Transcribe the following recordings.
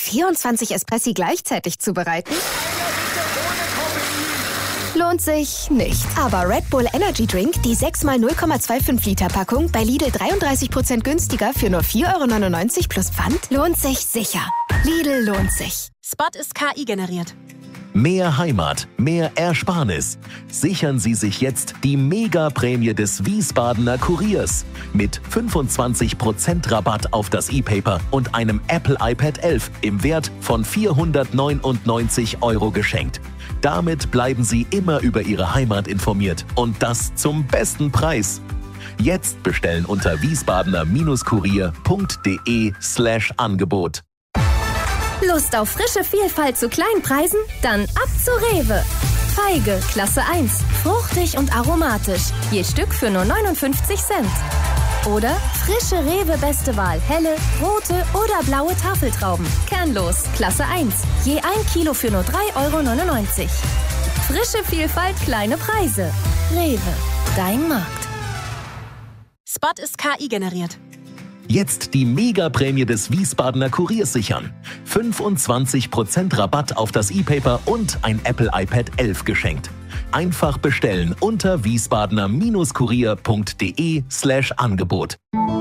24 Espressi gleichzeitig zubereiten? Lohnt sich nicht. Aber Red Bull Energy Drink, die 6x 0,25 Liter Packung, bei Lidl 33% günstiger für nur 4,99 € plus Pfand, lohnt sich sicher. Lidl lohnt sich. Spot ist KI generiert. Mehr Heimat, mehr Ersparnis. Sichern Sie sich jetzt die Mega-Prämie des Wiesbadener Kuriers mit 25% Rabatt auf das E-Paper und einem Apple iPad 11 im Wert von 499 € geschenkt. Damit bleiben Sie immer über Ihre Heimat informiert und das zum besten Preis. Jetzt bestellen unter wiesbadener-kurier.de/Angebot. Lust auf frische Vielfalt zu kleinen Preisen? Dann ab zu Rewe. Feige, Klasse 1. Fruchtig und aromatisch. Je Stück für nur 59 Cent. Oder frische Rewe Beste Wahl. Helle, rote oder blaue Tafeltrauben. Kernlos, Klasse 1. Je 1 Kilo für nur 3,99 €. Frische Vielfalt, kleine Preise. Rewe, dein Markt. Spot ist KI generiert. Jetzt die Mega-Prämie des Wiesbadener Kuriers sichern. 25% Rabatt auf das E-Paper und ein Apple iPad 11 geschenkt. Einfach bestellen unter wiesbadener-kurier.de/Angebot.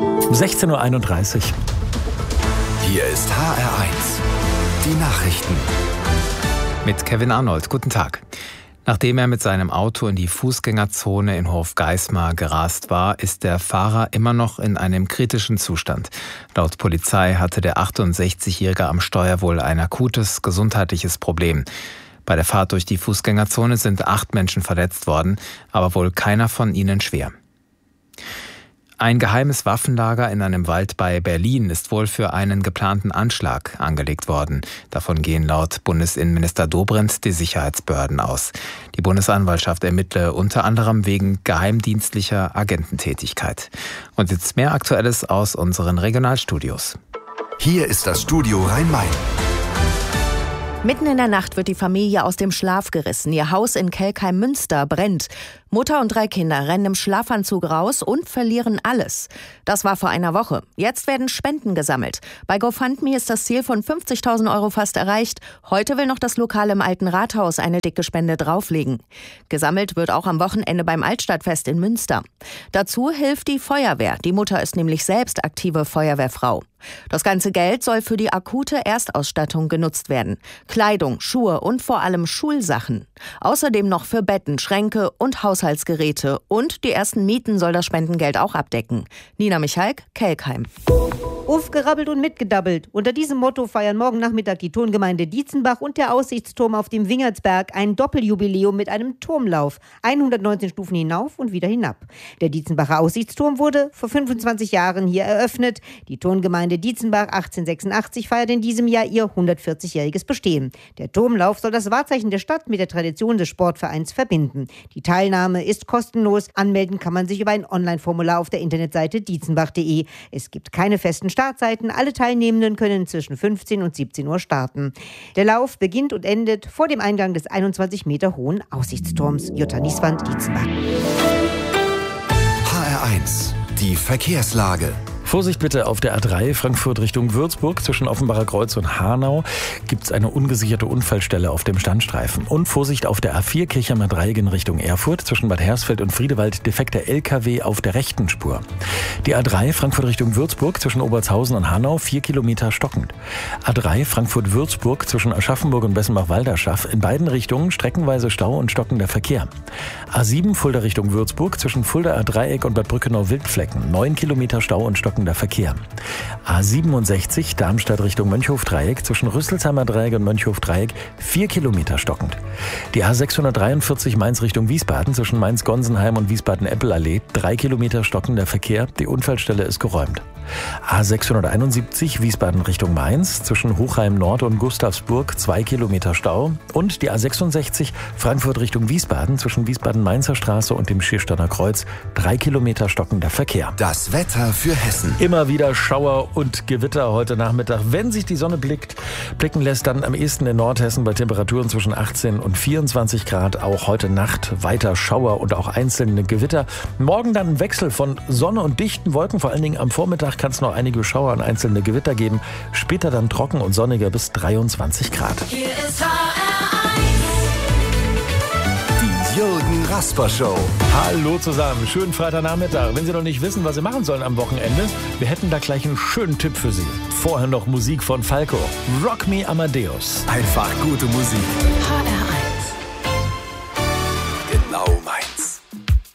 16:31 Uhr. Hier ist HR1. Die Nachrichten. Mit Kevin Arnold. Guten Tag. Nachdem er mit seinem Auto in die Fußgängerzone in Hofgeismar gerast war, ist der Fahrer immer noch in einem kritischen Zustand. Laut Polizei hatte der 68-Jährige am Steuer wohl ein akutes gesundheitliches Problem. Bei der Fahrt durch die Fußgängerzone sind 8 Menschen verletzt worden, aber wohl keiner von ihnen schwer. Ein geheimes Waffenlager in einem Wald bei Berlin ist wohl für einen geplanten Anschlag angelegt worden. Davon gehen laut Bundesinnenminister Dobrindt die Sicherheitsbehörden aus. Die Bundesanwaltschaft ermittle unter anderem wegen geheimdienstlicher Agententätigkeit. Und jetzt mehr Aktuelles aus unseren Regionalstudios. Hier ist das Studio Rhein-Main. Mitten in der Nacht wird die Familie aus dem Schlaf gerissen. Ihr Haus in Kelkheim-Münster brennt. Mutter und 3 Kinder rennen im Schlafanzug raus und verlieren alles. Das war vor einer Woche. Jetzt werden Spenden gesammelt. Bei GoFundMe ist das Ziel von 50.000 € fast erreicht. Heute will noch das Lokal im Alten Rathaus eine dicke Spende drauflegen. Gesammelt wird auch am Wochenende beim Altstadtfest in Münster. Dazu hilft die Feuerwehr. Die Mutter ist nämlich selbst aktive Feuerwehrfrau. Das ganze Geld soll für die akute Erstausstattung genutzt werden. Kleidung, Schuhe und vor allem Schulsachen. Außerdem noch für Betten, Schränke und Haushaltsgeräte. Und die ersten Mieten soll das Spendengeld auch abdecken. Nina Michalk, Kelkheim. Aufgerabbelt und mitgedabbelt. Unter diesem Motto feiern morgen Nachmittag die Turngemeinde Dietzenbach und der Aussichtsturm auf dem Wingertsberg ein Doppeljubiläum mit einem Turmlauf. 119 Stufen hinauf und wieder hinab. Der Dietzenbacher Aussichtsturm wurde vor 25 Jahren hier eröffnet. Die Turngemeinde Dietzenbach 1886 feiert in diesem Jahr ihr 140-jähriges Bestehen. Der Turmlauf soll das Wahrzeichen der Stadt mit der Tradition des Sportvereins verbinden. Die Teilnahme ist kostenlos. Anmelden kann man sich über ein Online-Formular auf der Internetseite dietzenbach.de. Es gibt keine festen Startzeiten. Alle Teilnehmenden können zwischen 15 und 17 Uhr starten. Der Lauf beginnt und endet vor dem Eingang des 21 Meter hohen Aussichtsturms. Jutta Nieswand, Dietzenbach. HR1, die Verkehrslage. Vorsicht bitte auf der A3 Frankfurt Richtung Würzburg. Zwischen Offenbacher Kreuz und Hanau gibt es eine ungesicherte Unfallstelle auf dem Standstreifen. Und Vorsicht auf der A4 Kirchheimer Dreieck in Richtung Erfurt. Zwischen Bad Hersfeld und Friedewald defekter LKW auf der rechten Spur. Die A3 Frankfurt Richtung Würzburg zwischen Obertshausen und Hanau 4 Kilometer stockend. A3 Frankfurt-Würzburg zwischen Aschaffenburg und Bessenbach-Walderschaff in beiden Richtungen streckenweise Stau und stockender Verkehr. A7 Fulda Richtung Würzburg zwischen Fuldaer Dreieck und Bad Brückenau-Wildflecken 9 Kilometer Stau und stockender Verkehr. A67 Darmstadt Richtung Mönchhof-Dreieck zwischen Rüsselsheimer Dreieck und Mönchhof-Dreieck 4 Kilometer stockend. Die A643 Mainz Richtung Wiesbaden zwischen Mainz-Gonsenheim und Wiesbaden-Eppelallee 3 Kilometer stockender Verkehr. Die Unfallstelle ist geräumt. A671 Wiesbaden Richtung Mainz zwischen Hochheim Nord und Gustavsburg 2 Kilometer Stau. Und die A66 Frankfurt Richtung Wiesbaden zwischen Wiesbaden-Mainzer Straße und dem Schiersteiner Kreuz 3 Kilometer stockender Verkehr. Das Wetter für Hessen. wissen. Immer wieder Schauer und Gewitter heute Nachmittag. Wenn sich die Sonne blicken lässt, dann am ehesten in Nordhessen bei Temperaturen zwischen 18 und 24 Grad. Auch heute Nacht weiter Schauer und auch einzelne Gewitter. Morgen dann ein Wechsel von Sonne und dichten Wolken. Vor allen Dingen am Vormittag kann es noch einige Schauer und einzelne Gewitter geben. Später dann trocken und sonniger bis 23 Grad. Hier ist HR1. Die Jürgen Rasper Show. Hallo zusammen, schönen Freitagnachmittag. Wenn Sie noch nicht wissen, was Sie machen sollen am Wochenende, wir hätten da gleich einen schönen Tipp für Sie. Vorher noch Musik von Falco. Rock Me Amadeus. Einfach gute Musik. HR1.